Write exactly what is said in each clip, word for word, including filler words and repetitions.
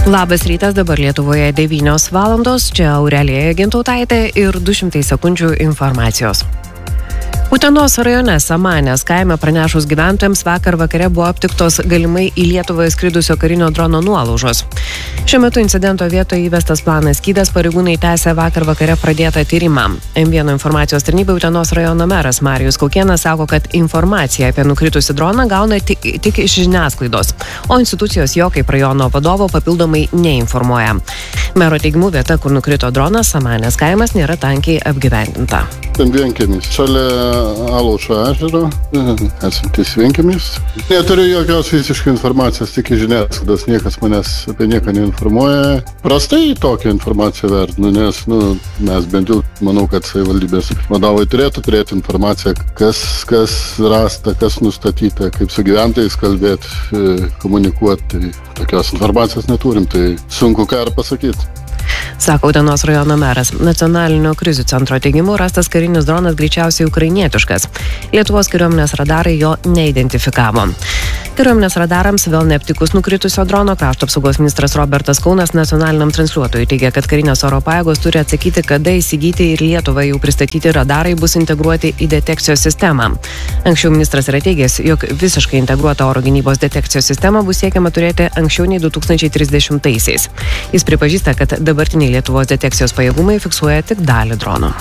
Labas rytas, dabar Lietuvoje devynios valandos, čia Aurelija Gintautaitė ir du šimtai sekundžių informacijos. Utenos rajone Samanės kaime pranešus gyventojams vakar vakare buvo aptiktos galimai į Lietuvą skridusio karinio drono nuolaužos. Šiuo metu incidento vietoje įvestas planas skydas, pareigūnai tęsė vakar vakare pradėtą tyrimą. M vienas informacijos tarnybai Utenos rajono meras Marijus Kaukėnas sako, kad informaciją apie nukritusį droną gauna tik, tik iš žiniasklaidos, o institucijos jo kaip rajono vadovo papildomai neinformuoja. Mero teigimu vieta, kur nukrito dronas, Samanės kaimas, nėra tankiai apgyvendinta. Ten vienkiemis, šalia Alaušo ežero, esantis vienkiemis. Neturiu jokios visiškai informacijos, tik iš žiniasklaidos, niekas manęs apie nieką neinformuoja. Prastai tokią informaciją vertinu, nes nu, mes bent jau manau, kad savivaldybės vadovai turėtų turėti informaciją, kas, kas rasta, kas nustatyta, kaip su gyventojais kalbėti, komunikuoti. Tokios informacijos neturim, tai sunku ką ir pasakyti. Sako Utenos rajono meras. Nacionalinio krizių centro teigimu rastas karinis dronas greičiausiai ukrainietiškas. Lietuvos kariuomenės radarai jo neidentifikavo. Kariuomenės radarams vėl neaptikus nukritusio drono, krašto apsaugos ministras Robertas Kaunas nacionaliniam transliuotojui teigia, kad karinės oro pajėgos turi atsakyti, kada įsigyti ir Lietuvą jau pristatyti radarai bus integruoti į detekcijos sistemą. Anksčiau ministras yra teigęs, jog visiškai integruotą oro gynybos detekcijos sistemą bus siekiama turėti anksčiau nei du tūkstančiai trisdešimtaisiais. Jis pripažįsta, kad dabartiniai Lietuvos detekcijos pajėgumai fiksuoja tik dalį drono.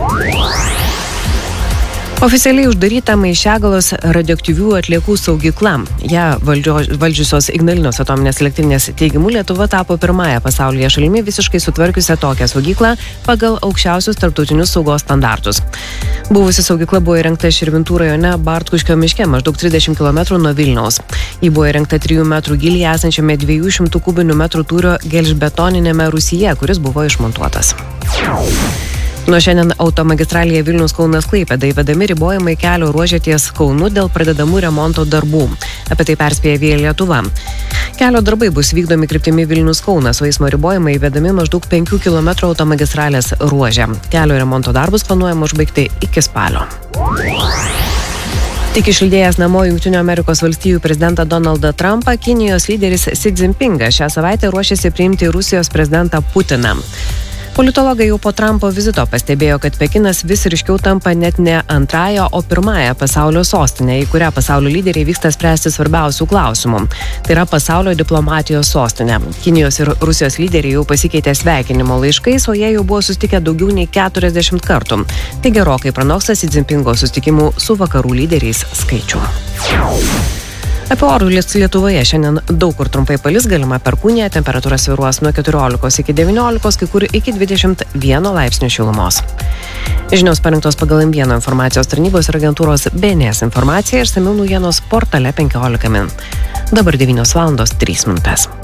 Oficialiai uždaryta Maišiagalos radioaktyvių atliekų saugykla. Ja valdžio, valdžiusios Ignalinos atominės elektrinės teigimu Lietuva tapo pirmąją pasaulyje šalimi visiškai sutvarkiusią tokią saugyklą pagal aukščiausius tarptautinius saugos standartus. Buvusi saugykla buvo įrengta Širvintų rajone Bartkuškio miške, maždaug trisdešimt kilometrų nuo Vilniaus. Ji buvo įrengta trijų metrų gylyje esančiame dviejų šimtų kubinių metrų tūrio gelžbetoninėme rūsyje, kuris buvo išmontuotas. Nuo šiandien automagistralėje Vilnius-Kaunas Klaipėda įvedami ribojimai kelio ruože ties Kaunu dėl pradedamų remonto darbų. Apie tai perspėja Via Lietuva. Kelio darbai bus vykdomi kryptimi Vilnius-Kaunas, o eismo ribojimai įvedami maždaug penkių kilometrų automagistralės ruože. Kelio remonto darbus planuojama užbaigti iki spalio. Tik išlydėjęs namo Jungtinių Amerikos valstijų prezidentą Donaldą Trumpą, Kinijos lyderis Xi Jinpingas šią savaitę ruošiasi priimti Rusijos prezidentą Putiną. Politologai jau po Trumpo vizito pastebėjo, kad Pekinas vis ryškiau tampa net ne antrąją, o pirmąją pasaulio sostinę, į kurią pasaulio lyderiai vyksta spręsti svarbiausių klausimų. Tai yra pasaulio diplomatijos sostinė. Kinijos ir Rusijos lyderiai jau pasikeitė sveikinimo laiškais, o jie jau buvo susitikę daugiau nei keturiasdešimt kartų. Tai gerokai pranoksta Xi Jinpingo susitikimų su vakarų lyderiais skaičių. Apie orų Lietuvoje šiandien daug kur trumpai palis, galima perkūnija, temperatūra svyruos nuo keturiolikos iki devyniolikos, kai kur iki dvidešimt vieno laipsnio šilumos. Žinios parengtos pagal M vienas informacijos tarnybos ir agentūros B N S informacija ir išsamių naujienos portale penkiolika min. Dabar devynios valandos trys minutės.